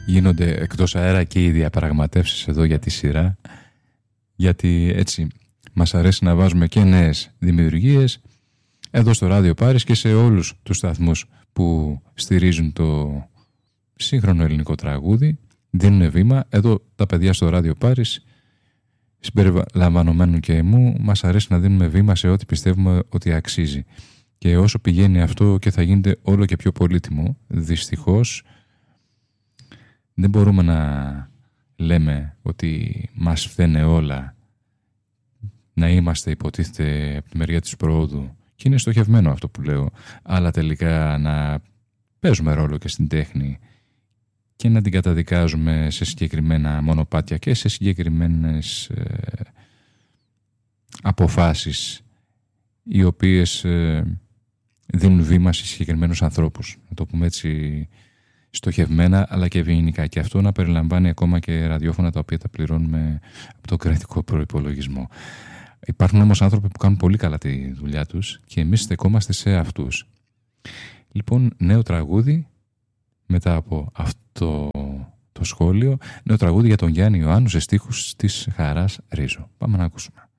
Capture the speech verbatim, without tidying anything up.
γίνονται εκτός αέρα και οι διαπραγματεύσεις εδώ για τη σειρά, γιατί έτσι μας αρέσει να βάζουμε και νέες δημιουργίες εδώ στο Ράδιο Πάρις και σε όλους τους σταθμούς που στηρίζουν το σύγχρονο ελληνικό τραγούδι, δίνουν βήμα. Εδώ τα παιδιά στο Ράδιο Πάρις, συμπεριλαμβανομένου και εμού, μας αρέσει να δίνουμε βήμα σε ό,τι πιστεύουμε ότι αξίζει. Και όσο πηγαίνει αυτό και θα γίνεται όλο και πιο πολύτιμο, δυστυχώς δεν μπορούμε να λέμε ότι μας φταίνε όλα, να είμαστε υποτίθεται από τη μεριά της προόδου, και είναι στοχευμένο αυτό που λέω, αλλά τελικά να παίζουμε ρόλο και στην τέχνη και να την καταδικάζουμε σε συγκεκριμένα μονοπάτια και σε συγκεκριμένες ε, αποφάσεις οι οποίες ε, δίνουν βήμα σε συγκεκριμένους ανθρώπους, να το πούμε έτσι στοχευμένα αλλά και ευγενικά, και αυτό να περιλαμβάνει ακόμα και ραδιόφωνα τα οποία τα πληρώνουμε από το κρατικό προϋπολογισμό. Υπάρχουν όμως άνθρωποι που κάνουν πολύ καλά τη δουλειά τους και εμείς στεκόμαστε σε αυτούς. Λοιπόν, νέο τραγούδι μετά από αυτό το σχόλιο, νέο τραγούδι για τον Γιάννη Ιωάννου σε στίχους της Χαράς Ρίζο. Πάμε να ακούσουμε.